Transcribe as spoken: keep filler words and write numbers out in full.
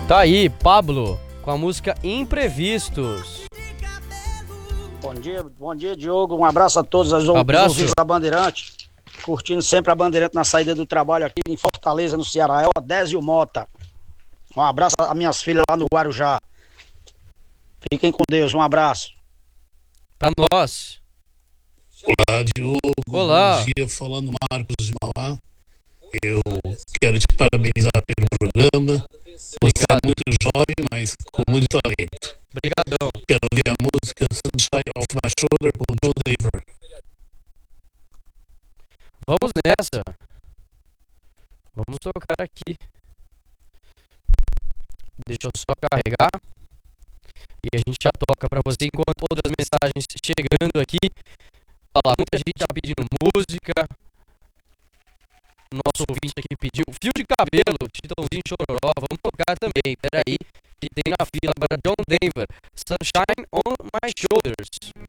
Tá aí, Pablo, com a música Imprevistos. Bom dia, bom dia, Diogo. Um abraço a todos os Abraço. ouvintes da Bandeirante. Curtindo sempre a Bandeirante na saída do trabalho aqui em Fortaleza, no Ceará. É o Odésio Mota. Um abraço a minhas filhas lá no Guarujá. Fiquem com Deus, um abraço. Pra nós. Olá, Diogo. Olá. Bom dia, falando Marcos de Mauá. Eu quero te parabenizar pelo programa. Você é muito jovem, mas com muito talento. Obrigadão. Quero ouvir a música Sunshine Off My Shoulder com Joe Daver. Vamos nessa. Vamos tocar aqui. Deixa eu só carregar. E a gente já toca pra você enquanto outras mensagens chegando aqui. Olha lá, muita gente tá pedindo música. Nosso ouvinte aqui pediu Fio de Cabelo, Titãozinho Chororó. Vamos tocar também. Pera aí, que tem na fila agora John Denver, Sunshine on My Shoulders.